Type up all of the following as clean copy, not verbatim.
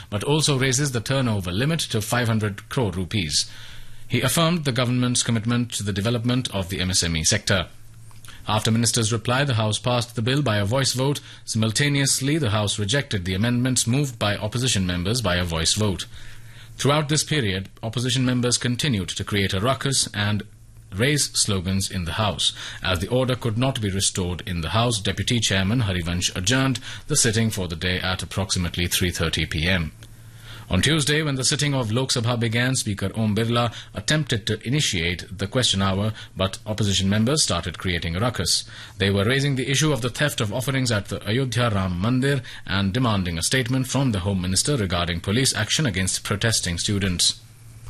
but also raises the turnover limit to 500 crore rupees. He affirmed the government's commitment to the development of the MSME sector. After Minister's reply, the House passed the bill by a voice vote. Simultaneously, the House rejected the amendments moved by opposition members by a voice vote. Throughout this period, opposition members continued to create a ruckus and raise slogans in the House. As the order could not be restored in the House, Deputy Chairman Harivansh adjourned the sitting for the day at approximately 3:30 p.m. On Tuesday, when the sitting of Lok Sabha began, Speaker Om Birla attempted to initiate the question hour, but opposition members started creating a ruckus. They were raising the issue of the theft of offerings at the Ayodhya Ram Mandir and demanding a statement from the Home Minister regarding police action against protesting students.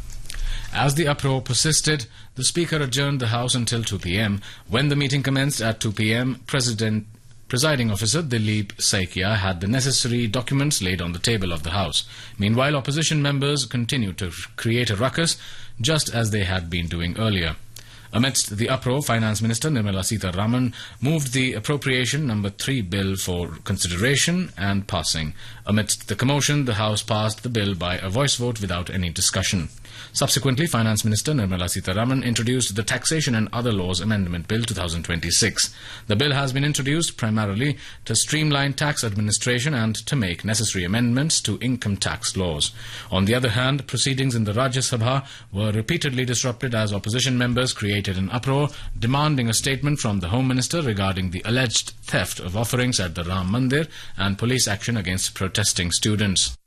As the uproar persisted, the Speaker adjourned the House until 2 p.m. When the meeting commenced at 2 p.m, Presiding Officer Dilip Saikia had the necessary documents laid on the table of the House. Meanwhile, opposition members continued to create a ruckus, just as they had been doing earlier. Amidst the uproar, Finance Minister Nirmala Sitharaman moved the Appropriation No. 3 bill for consideration and passing. Amidst the commotion, the House passed the bill by a voice vote without any discussion. Subsequently, Finance Minister Nirmala Sitharaman introduced the Taxation and Other Laws Amendment Bill 2026. The bill has been introduced primarily to streamline tax administration and to make necessary amendments to income tax laws. On the other hand, proceedings in the Rajya Sabha were repeatedly disrupted as opposition members created an uproar, demanding a statement from the Home Minister regarding the alleged theft of offerings at the Ram Mandir and police action against protesting students.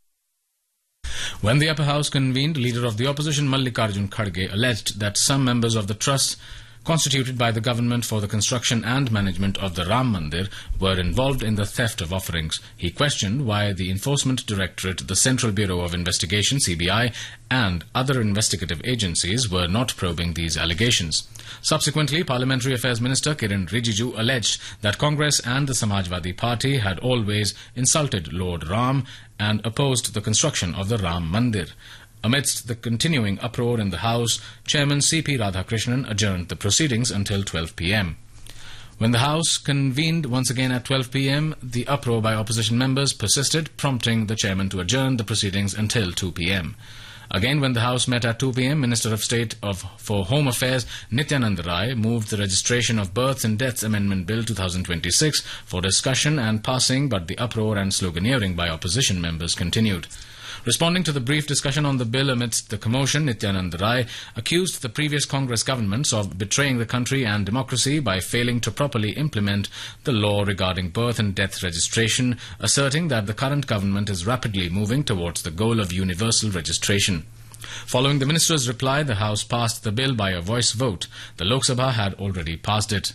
When the upper house convened, leader of the opposition Mallikarjun Kharge alleged that some members of the trust constituted by the government for the construction and management of the Ram Mandir were involved in the theft of offerings. He questioned why the Enforcement Directorate, the Central Bureau of Investigation (CBI) and other investigative agencies were not probing these allegations. Subsequently, Parliamentary Affairs Minister Kiran Rijiju alleged that Congress and the Samajwadi Party had always insulted Lord Ram and opposed the construction of the Ram Mandir. Amidst the continuing uproar in the House, Chairman C.P. Radhakrishnan adjourned the proceedings until 12 p.m. When the House convened once again at 12 p.m, the uproar by opposition members persisted, prompting the Chairman to adjourn the proceedings until 2 p.m. Again, when the House met at 2 p.m, Minister of State for Home Affairs Nityanand Rai moved the Registration of Births and Deaths Amendment Bill 2026 for discussion and passing, but the uproar and sloganeering by opposition members continued. Responding to the brief discussion on the bill amidst the commotion, Nityanand Rai accused the previous Congress governments of betraying the country and democracy by failing to properly implement the law regarding birth and death registration, asserting that the current government is rapidly moving towards the goal of universal registration. Following the minister's reply, the House passed the bill by a voice vote. The Lok Sabha had already passed it.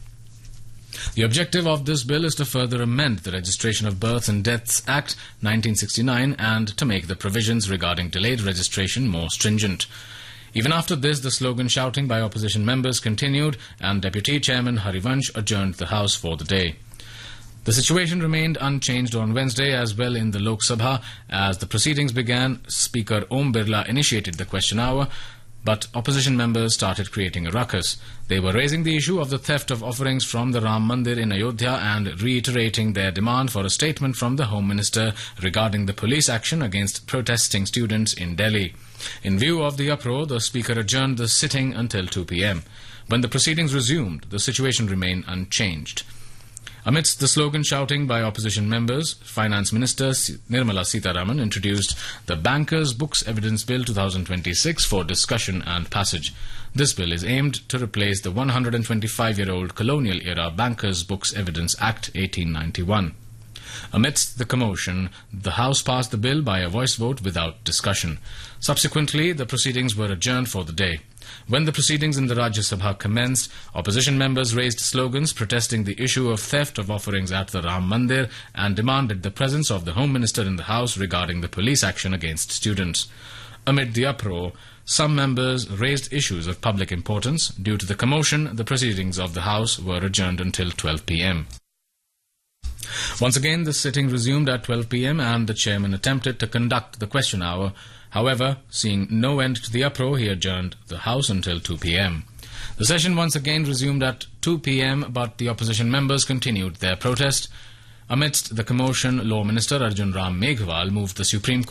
The objective of this bill is to further amend the Registration of Births and Deaths Act 1969 and to make the provisions regarding delayed registration more stringent. Even after this, the slogan shouting by opposition members continued and Deputy Chairman Harivansh adjourned the House for the day. The situation remained unchanged on Wednesday as well in the Lok Sabha. As the proceedings began, Speaker Om Birla initiated the question hour, but opposition members started creating a ruckus. They were raising the issue of the theft of offerings from the Ram Mandir in Ayodhya and reiterating their demand for a statement from the Home Minister regarding the police action against protesting students in Delhi. In view of the uproar, the Speaker adjourned the sitting until 2 p.m. When the proceedings resumed, the situation remained unchanged. Amidst the slogan shouting by opposition members, Finance Minister Nirmala Sitharaman introduced the Bankers' Books Evidence Bill 2026 for discussion and passage. This bill is aimed to replace the 125-year-old colonial-era Bankers' Books Evidence Act 1891. Amidst the commotion, the House passed the bill by a voice vote without discussion. Subsequently, the proceedings were adjourned for the day. When the proceedings in the Rajya Sabha commenced, opposition members raised slogans protesting the issue of theft of offerings at the Ram Mandir and demanded the presence of the Home Minister in the House regarding the police action against students. Amid the uproar, some members raised issues of public importance. Due to the commotion, the proceedings of the House were adjourned until 12 p.m. Once again, the sitting resumed at 12 p.m. and the chairman attempted to conduct the question hour. However, seeing no end to the uproar, he adjourned the House until 2 p.m. The session once again resumed at 2 p.m, but the opposition members continued their protest. Amidst the commotion, Law Minister Arjun Ram Meghwal moved the Supreme Court